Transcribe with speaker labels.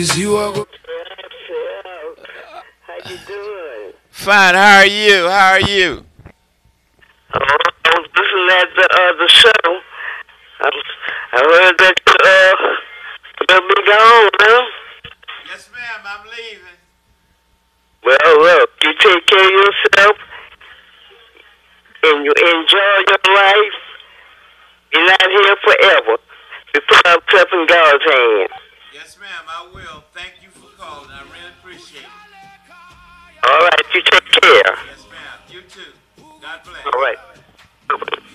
Speaker 1: You are
Speaker 2: How you doing?
Speaker 3: Fine. How are you? How are you?
Speaker 2: Oh, I was listening at the show. I heard that you'll be gone, huh?
Speaker 3: Yes, ma'am. I'm leaving.
Speaker 2: Well, look, you take care of yourself and you enjoy your life. You're not here forever. You put ourselves in God's hands.
Speaker 3: Yes, ma'am. I will. Thank you for calling. I really appreciate it.
Speaker 2: All right, you take care.
Speaker 3: Yes, ma'am. You too. God
Speaker 2: All
Speaker 3: bless.
Speaker 2: right.